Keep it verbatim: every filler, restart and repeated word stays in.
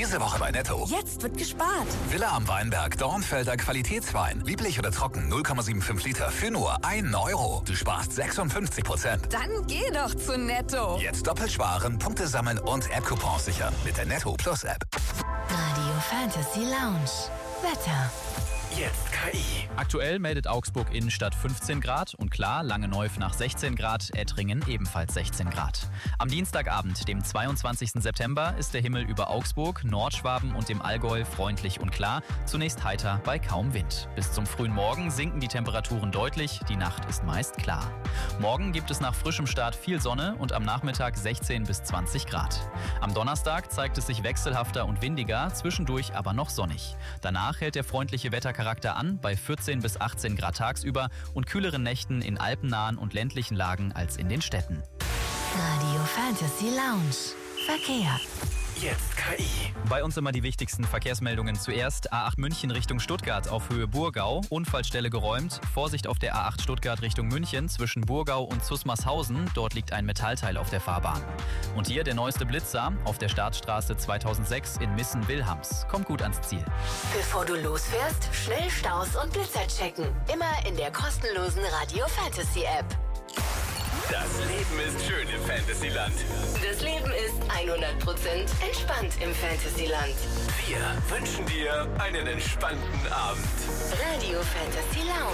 Diese Woche bei Netto. Jetzt wird gespart. Villa am Weinberg, Dornfelder Qualitätswein. Lieblich oder trocken, null Komma fünfundsiebzig Liter für nur einen Euro. Du sparst sechsundfünfzig Prozent. Dann geh doch zu Netto. Jetzt doppelt sparen, Punkte sammeln und App-Coupons sichern mit der Netto Plus App. Radio Fantasy Lounge. Wetter. Jetzt K I. Aktuell meldet Augsburg Innenstadt fünfzehn Grad und klar, Langenneuf nach sechzehn Grad, Ettringen ebenfalls sechzehn Grad. Am Dienstagabend, dem zweiundzwanzigsten September, ist der Himmel über Augsburg, Nordschwaben und dem Allgäu freundlich und klar, zunächst heiter bei kaum Wind. Bis zum frühen Morgen sinken die Temperaturen deutlich, die Nacht ist meist klar. Morgen gibt es nach frischem Start viel Sonne und am Nachmittag sechzehn bis zwanzig Grad. Am Donnerstag zeigt es sich wechselhafter und windiger, zwischendurch aber noch sonnig. Danach hält der freundliche Wettercharakter an bei vierzehn bis achtzehn Grad tagsüber und kühleren Nächten in alpennahen und ländlichen Lagen als in den Städten. Radio Fantasy Lounge. Verkehr. Jetzt K I. Bei uns immer die wichtigsten Verkehrsmeldungen zuerst. A acht München Richtung Stuttgart auf Höhe Burgau. Unfallstelle geräumt. Vorsicht auf der A acht Stuttgart Richtung München zwischen Burgau und Zusmarshausen. Dort liegt ein Metallteil auf der Fahrbahn. Und hier der neueste Blitzer auf der Startstraße zweitausendsechs in Missen-Wilhams. Kommt gut ans Ziel. Bevor du losfährst, schnell Staus und Blitzer checken. Immer in der kostenlosen Radio Fantasy App. Das Leben ist schön im Fantasyland. Das Leben ist hundert Prozent entspannt im Fantasyland. Wir wünschen dir einen entspannten Abend. Radio Fantasy Lounge.